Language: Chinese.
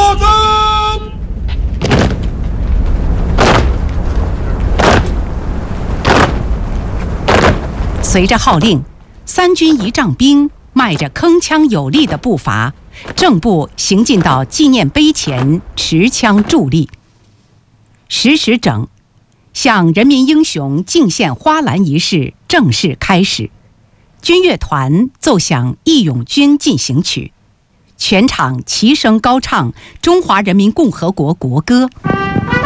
打针！ 随着号令，3军仪仗兵迈着铿锵有力的步伐，正步行进到纪念碑前，持枪伫立。10时整，向人民英雄敬献花篮仪式正式开始。军乐团奏响《义勇军进行曲》，全场齐声高唱中华人民共和国国歌。